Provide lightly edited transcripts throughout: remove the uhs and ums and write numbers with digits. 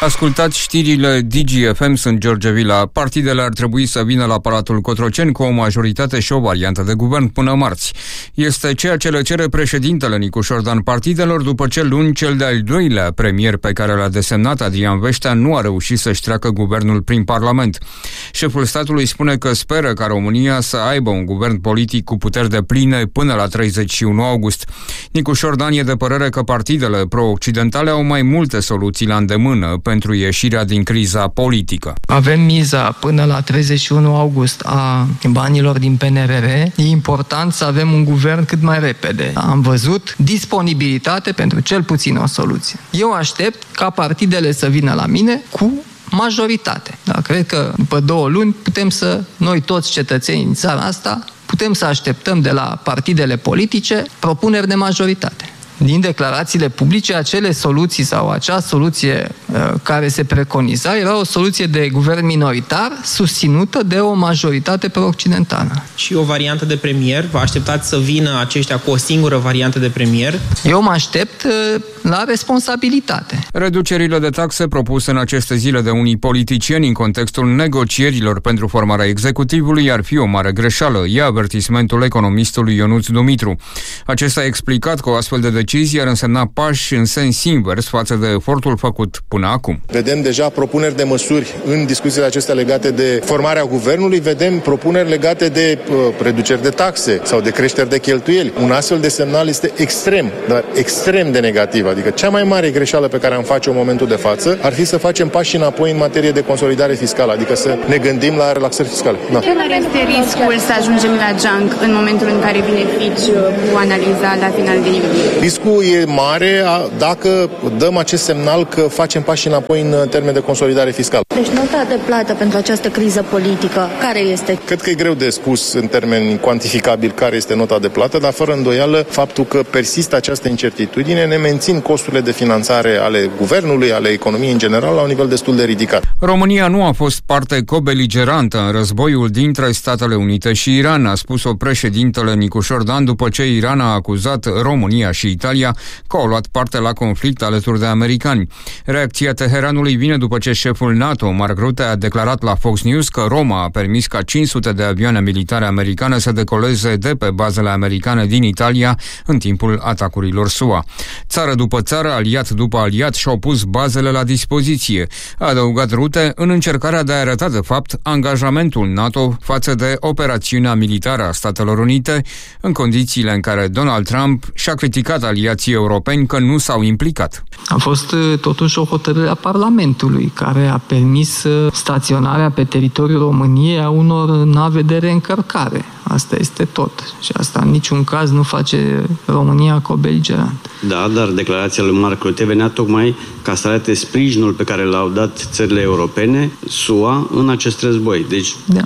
Ascultați știrile DGFM, sunt George Vila. Partidele ar trebui să vină la Palatul Cotroceni cu o majoritate și o variantă de guvern până marți. Este ceea ce le cere președintele Nicu Șordan partidelor după ce luni cel de-al doilea premier pe care l-a desemnat, Adrian Veștea, nu a reușit să-și treacă guvernul prin Parlament. Șeful statului spune că speră ca România să aibă un guvern politic cu puteri depline până la 31 august. Nicu Șordan e de părere că partidele pro-occidentale au mai multe soluții la îndemână pentru ieșirea din criza politică. Avem miza până la 31 august a banilor din PNRR. E important să avem un guvern cât mai repede. Am văzut disponibilitate pentru cel puțin o soluție. Eu aștept ca partidele să vină la mine cu majoritate. Dar cred că după 2 luni putem să, noi toți cetățenii din țara asta, putem să așteptăm de la partidele politice propuneri de majoritate. Din declarațiile publice, acele soluții sau acea soluție care se preconiza era o soluție de guvern minoritar susținută de o majoritate pro-occidentală. Și o variantă de premier? Vă așteptați să vină aceștia cu o singură variantă de premier? Eu mă aștept la responsabilitate. Reducerile de taxe propuse în aceste zile de unii politicieni în contextul negocierilor pentru formarea executivului ar fi o mare greșeală, e avertismentul economistului Ionuț Dumitru. Acesta a explicat că o astfel de decizie ar însemna pași în sens invers față de efortul făcut până acum. Vedem deja propuneri de măsuri în discuțiile acestea legate de formarea guvernului, vedem propuneri legate de reduceri de taxe sau de creșteri de cheltuieli. Un astfel de semnal este extrem, dar extrem de negativ. Adică cea mai mare greșeală pe care am face-o în momentul de față ar fi să facem pași înapoi în materie de consolidare fiscală, adică să ne gândim la relaxări fiscale. Da. Care este riscul să ajungem la junk în momentul în care vine Fitch cu analiza la final de iulie? Riscul e mare dacă dăm acest semnal că facem pași înapoi în termen de consolidare fiscală. Deci nota de plată pentru această criză politică, care este? Cred că e greu de spus în termeni cuantificabili care este nota de plată, dar fără îndoială faptul că persistă această incertitudine ne mențin costurile de finanțare ale guvernului, ale economiei în general, la un nivel destul de ridicat. România nu a fost parte cobeligerantă în războiul dintre Statele Unite și Iran, a spus-o președintele Nicu Șordan după ce Iran a acuzat România și Italia că au luat parte la conflict alături de americani. Reacția Teheranului vine după ce șeful NATO, Mark Rutte, a declarat la Fox News că Roma a permis ca 500 de avioane militare americane să decoleze de pe bazele americane din Italia în timpul atacurilor SUA. Țară după țară, aliat după aliat și-au pus bazele la dispoziție, a adăugat Rutte în încercarea de a arăta de fapt angajamentul NATO față de operațiunea militară a Statelor Unite, în condițiile în care Donald Trump și-a criticat aliații europeni că nu s-au implicat. A fost totuși o hotărâre a Parlamentului care a permis staționarea pe teritoriul României a unor nave de reîncărcare. Asta este tot. Și asta în niciun caz nu face România cobeligerant. Da, dar declarația lui Mark Rutte venea tocmai ca să arate sprijinul pe care l-au dat țările europene, SUA, în acest război. Deci... Da.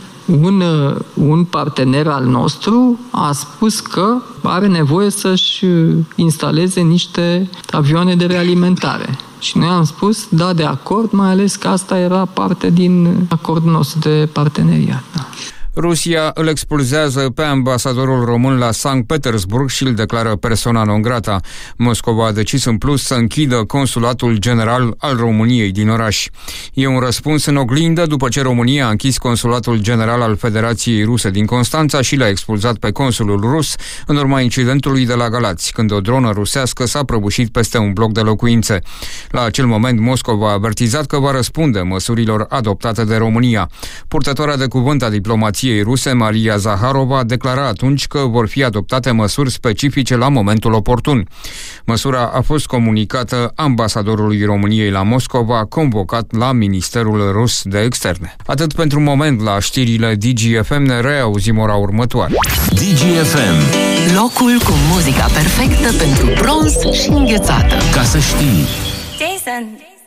Un partener al nostru a spus că are nevoie să-și instaleze niște avioane de realimentare. Și noi am spus, da, de acord, mai ales că asta era parte din acordul nostru de parteneriat. Da. Rusia îl expulzează pe ambasadorul român la Sankt Petersburg și îl declară persona non grata. Moscova a decis în plus să închidă consulatul general al României din oraș. E un răspuns în oglindă după ce România a închis consulatul general al Federației Ruse din Constanța și l-a expulzat pe consulul rus în urma incidentului de la Galați, când o dronă rusească s-a prăbușit peste un bloc de locuințe. La acel moment, Moscova a avertizat că va răspunde măsurilor adoptate de România. Purtătoarea de cuvânt a diplomației ruse, Maria Zaharova, declara atunci că vor fi adoptate măsuri specifice la momentul oportun. Măsura a fost comunicată ambasadorului României la Moscova, convocat la Ministerul Rus de Externe. Atât pentru moment la știrile DGFM, ne reauzim ora următoare. DGFM. Locul cu muzica perfectă pentru bronz și înghețată. Ca să știi. Jason.